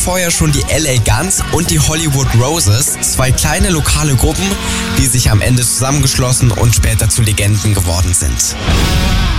vorher schon die LA Guns und die Hollywood Roses, zwei kleine lokale Gruppen, die sich am Ende zusammengeschlossen und später zu Legenden geworden sind.